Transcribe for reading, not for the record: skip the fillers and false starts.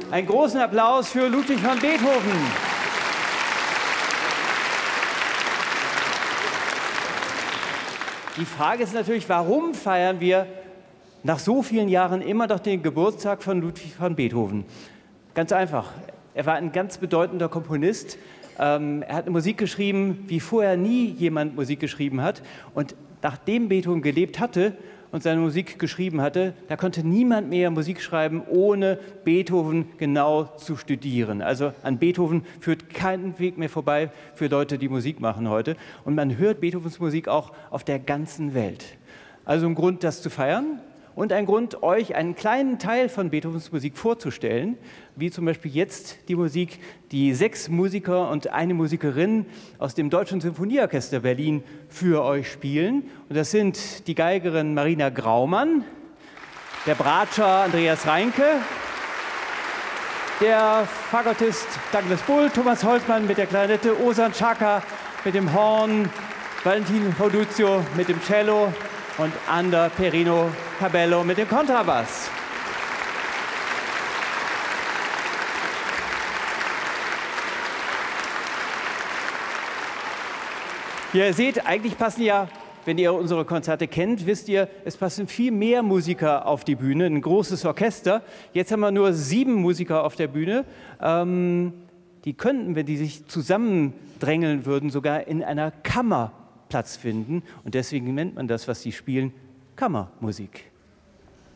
Einen großen Applaus für Ludwig van Beethoven. Die Frage ist natürlich, warum feiern wir nach so vielen Jahren immer noch den Geburtstag von Ludwig van Beethoven? Ganz einfach. Er war ein ganz bedeutender Komponist. Er hat eine Musik geschrieben, wie vorher nie jemand Musik geschrieben hat. Und nachdem Beethoven gelebt hatte und seine Musik geschrieben hatte, da konnte niemand mehr Musik schreiben, ohne Beethoven genau zu studieren. Also an Beethoven führt kein Weg mehr vorbei für Leute, die Musik machen heute. Und man hört Beethovens Musik auch auf der ganzen Welt. Also ein Grund, das zu feiern. Und ein Grund, euch einen kleinen Teil von Beethovens Musik vorzustellen, wie zum Beispiel jetzt die Musik, die 6 Musiker und eine Musikerin aus dem Deutschen Symphonieorchester Berlin für euch spielen. Und das sind die Geigerin Marina Graumann, der Bratscher Andreas Reinke, der Fagottist Douglas Bull, Thomas Holzmann mit der Klarinette, Osan Chaka mit dem Horn, Valentin Roduzio mit dem Cello und Ander Perino Cabello mit dem Kontrabass. Ihr seht, eigentlich passen ja, wenn ihr unsere Konzerte kennt, wisst ihr, es passen viel mehr Musiker auf die Bühne, ein großes Orchester. Jetzt haben wir nur 7 Musiker auf der Bühne. Die könnten, wenn die sich zusammendrängeln würden, sogar in einer Kammer Platz finden. Und deswegen nennt man das, was sie spielen, Kammermusik.